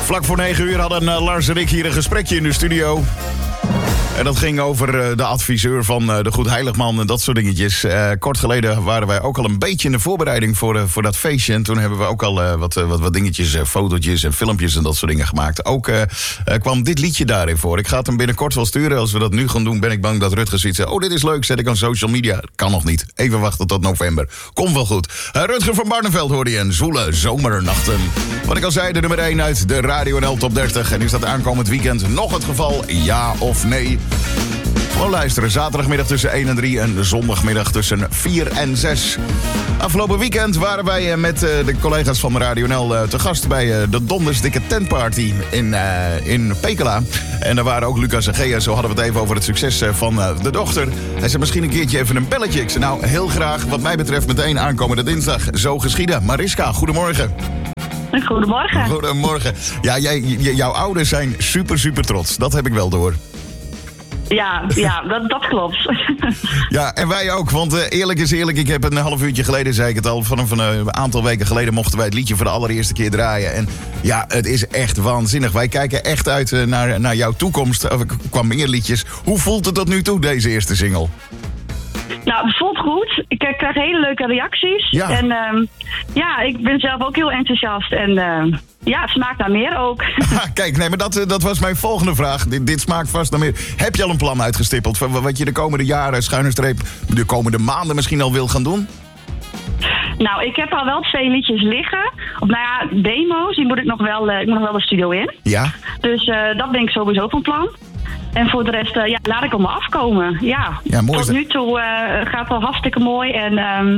Vlak voor 9 uur hadden Lars en ik hier een gesprekje in de studio. En dat ging over de adviseur van de Goed Heiligman en dat soort dingetjes. Kort geleden waren wij ook al een beetje in de voorbereiding voor dat feestje. En toen hebben we ook al wat dingetjes, fotootjes en filmpjes en dat soort dingen gemaakt. Ook kwam dit liedje daarin voor. Ik ga het hem binnenkort wel sturen. Als we dat nu gaan doen, ben ik bang dat Rutger zoiets zegt. Oh, dit is leuk, zet ik aan social media. Kan nog niet. Even wachten tot november. Komt wel goed. Rutger van Barneveld hoorde je en zwoele zomernachten. Wat ik al zei, de nummer 1 uit de Radio NL Top 30. En is dat aankomend weekend nog het geval? Ja of nee? Gewoon luisteren. Zaterdagmiddag tussen 1 en 3 en zondagmiddag tussen 4 en 6. Afgelopen weekend waren wij met de collega's van Radio NL te gast bij de Dondersdikke Tentparty in Pekela. En daar waren ook Lucas en Gea. Zo hadden we het even over het succes van de dochter. Hij zei misschien een keertje even een belletje. Ik zei nou heel graag wat mij betreft meteen aankomende dinsdag. Zo geschieden. Mariska, goedemorgen. Goedemorgen. Goedemorgen. Ja, jouw ouders zijn super trots. Dat heb ik wel door. Ja, dat klopt. Ja, en wij ook, want eerlijk is eerlijk, ik heb een half uurtje geleden, zei ik het al, vanaf een aantal weken geleden mochten wij het liedje voor de allereerste keer draaien. En ja, het is echt waanzinnig. Wij kijken echt uit naar jouw toekomst, qua meer liedjes. Hoe voelt het tot nu toe, deze eerste single? Nou, het voelt goed. Ik krijg hele leuke reacties. Ja. En ik ben zelf ook heel enthousiast. En het smaakt naar meer ook. Kijk, nee, maar dat was mijn volgende vraag. Dit smaakt vast naar meer. Heb je al een plan uitgestippeld van wat je de komende jaren, de komende maanden misschien al wil gaan doen? Nou, ik heb al wel 2 liedjes liggen. Of demo's. Die moet ik nog wel de studio in. Ja. Dus dat ben ik sowieso van plan. En voor de rest, laat ik op me afkomen. Ja mooi. Tot nu toe gaat het wel hartstikke mooi. En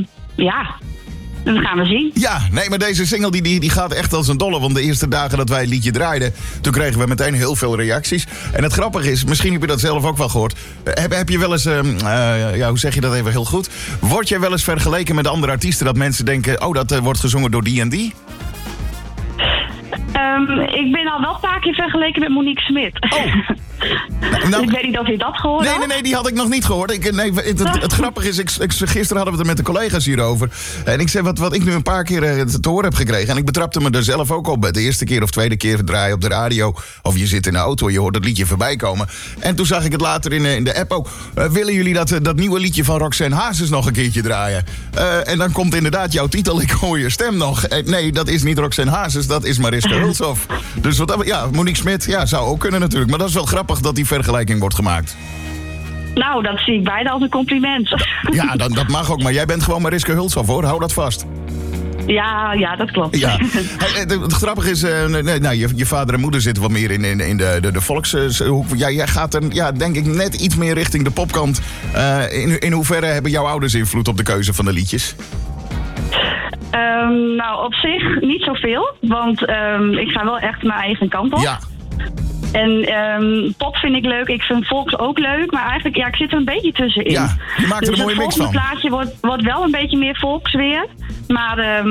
dat gaan we zien. Ja, nee, maar deze single die gaat echt als een dolle. Want de eerste dagen dat wij het liedje draaiden, toen kregen we meteen heel veel reacties. En het grappige is, misschien heb je dat zelf ook wel gehoord. Heb je wel eens, hoe zeg je dat even heel goed? Word jij wel eens vergeleken met andere artiesten dat mensen denken, oh, dat wordt gezongen door die en die? Ik ben al wel een paar keer vergeleken met Monique Smit. Oh. Nou, ik weet niet of je dat gehoord had. Nee, die had ik nog niet gehoord. Het grappige is, gisteren hadden we het er met de collega's hierover. En ik zei, wat ik nu een paar keer te horen heb gekregen. En ik betrapte me er zelf ook op. De eerste keer of tweede keer draaien op de radio. Of je zit in de auto en je hoort het liedje voorbij komen. En toen zag ik het later in de app ook. Willen jullie dat nieuwe liedje van Roxanne Hazes nog een keertje draaien? En dan komt inderdaad jouw titel, ik hoor je stem nog. Nee, dat is niet Roxanne Hazes, dat is Mariska Hulshoff. Dus Monique Smit, zou ook kunnen natuurlijk. Maar dat is wel grappig dat die vergelijking wordt gemaakt. Nou, dat zie ik bijna als een compliment. Ja, dat mag ook. Maar jij bent gewoon Mariska Hulshoff, hoor. Hou dat vast. Ja, dat klopt. Ja. Het grappige is, je vader en moeder zitten wat meer in de volkshoek. Jij gaat er, denk ik, net iets meer richting de popkant. In hoeverre hebben jouw ouders invloed op de keuze van de liedjes? Op zich niet zoveel. Want ik ga wel echt mijn eigen kant op. Ja. En pop vind ik leuk. Ik vind volks ook leuk. Maar eigenlijk, ik zit er een beetje tussenin. Ja, je maakt er een mooie mix van. Het plaatje wordt wel een beetje meer volks weer. Maar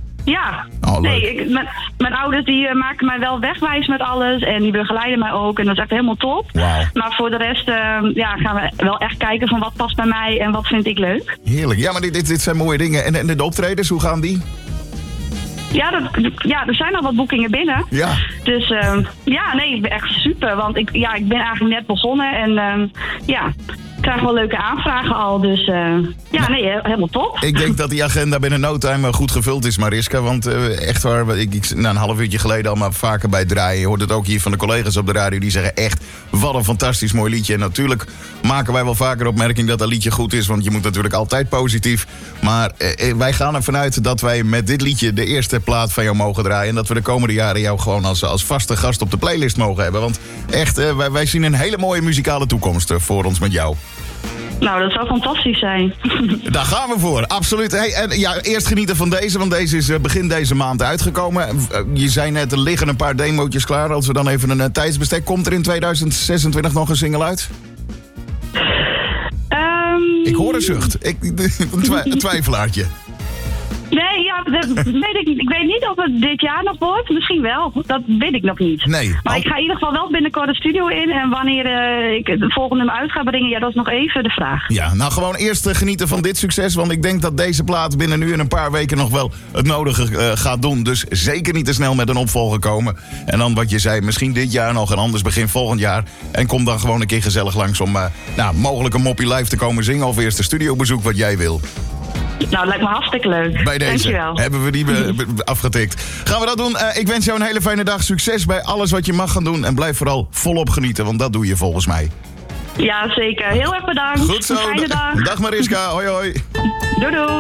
mijn ouders die maken mij wel wegwijs met alles. En die begeleiden mij ook. En dat is echt helemaal top. Wow. Maar voor de rest gaan we wel echt kijken van wat past bij mij en wat vind ik leuk. Heerlijk. Ja, maar dit zijn mooie dingen. En de optredens, hoe gaan die? Ja, er zijn al wat boekingen binnen. Ja. Dus ik ben echt super. Want ik ben eigenlijk net begonnen. En ik krijg wel leuke aanvragen al. Dus helemaal top. Ik denk dat die agenda binnen no time goed gevuld is, Mariska. Want echt waar, ik een half uurtje geleden al maar vaker bij draaien. Je hoort het ook hier van de collega's op de radio. Die zeggen echt, wat een fantastisch mooi liedje. En natuurlijk maken wij wel vaker opmerking dat dat liedje goed is. Want je moet natuurlijk altijd positief. Maar wij gaan ervan uit dat wij met dit liedje de eerste plaat van jou mogen draaien. En dat we de komende jaren jou gewoon als vaste gast op de playlist mogen hebben. Want echt, wij zien een hele mooie muzikale toekomst voor ons met jou. Nou, dat zou fantastisch zijn. Daar gaan we voor, absoluut. Hey, en eerst genieten van deze, want deze is begin deze maand uitgekomen. Je zei net, er liggen een paar demootjes klaar. Als we dan even een tijdsbestek... Komt er in 2026 nog een single uit? Ik hoor een zucht. Een twijfelaartje. Nee, ja, dat weet ik niet. Ik weet niet of het dit jaar nog wordt. Misschien wel. Dat weet ik nog niet. Nee. Maar ik ga in ieder geval wel binnenkort de studio in. En wanneer ik het volgende nummer uit ga brengen, ja, dat is nog even de vraag. Ja, nou gewoon eerst genieten van dit succes. Want ik denk dat deze plaat binnen nu en een paar weken nog wel het nodige gaat doen. Dus zeker niet te snel met een opvolger komen. En dan wat je zei, misschien dit jaar nog en anders begin volgend jaar. En kom dan gewoon een keer gezellig langs om mogelijk een moppie live te komen zingen. Of eerst een studiobezoek wat jij wil. Nou, lijkt me hartstikke leuk. Bij deze Dankjewel. hebben we die afgetikt. Gaan we dat doen? Ik wens jou een hele fijne dag. Succes bij alles wat je mag gaan doen. En blijf vooral volop genieten, want dat doe je volgens mij. Ja, zeker. Heel erg bedankt. Goed zo. Een fijne dag. Dag Mariska. Hoi hoi. Doei doei.